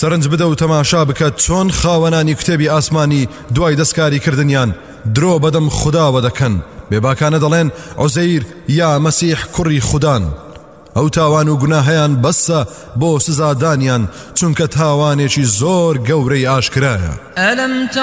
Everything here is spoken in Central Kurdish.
سەرنج بدە و تەماشا بکە چۆن خاوەنانی کتێبی ئاسمانی دوای دەستکاری کردنیان درۆ بەدەم خوداوە دەکەن، بێباکانە دەڵێن عوزەیر یا مەسیح کوڕی خودان. ئەو تاوان و گوناهیان بەسە بۆ سزادانیان، چونکە تاوانێکی زۆر گەورەی ئاشکرایە.